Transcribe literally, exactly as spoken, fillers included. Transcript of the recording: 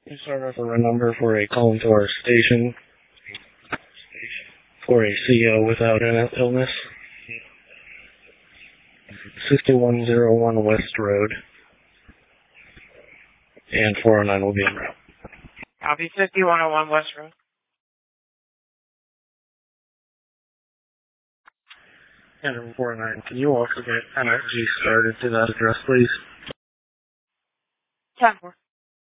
Please start off with a number for a call into our station for a C O without an illness. sixty-one oh one West Road. And four oh nine will be en route. Copy fifty-one oh one West Road. And four oh nine, can you also get energy started to that address, please? ten four.